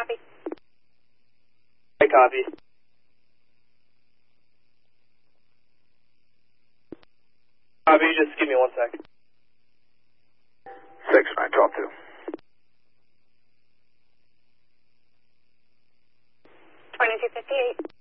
copy. I copy. Copy, just give me 1 sec. 6912. 2258.